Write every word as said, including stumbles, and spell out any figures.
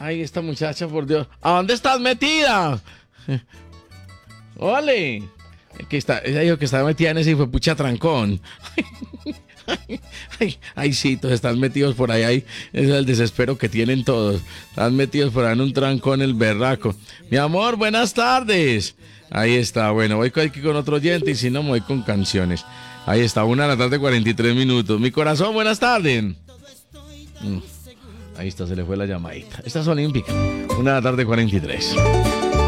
Ay, esta muchacha, por Dios. ¿A dónde estás metida? Ole. Que está, ella dijo que estaba metida en ese fue pucha trancón. Ay, ay, sí, todos están metidos por ahí, ahí. Ese es el desespero que tienen todos. Están metidos por ahí en un trancón el berraco. Mi amor, buenas tardes. Ahí está, bueno, voy aquí con otro oyente y si no me voy con canciones. Ahí está, una de la tarde, cuarenta y tres minutos. Mi corazón, buenas tardes. Mm, ahí está, se le fue la llamadita. Esta es olímpica. Una de la tarde, cuarenta y tres.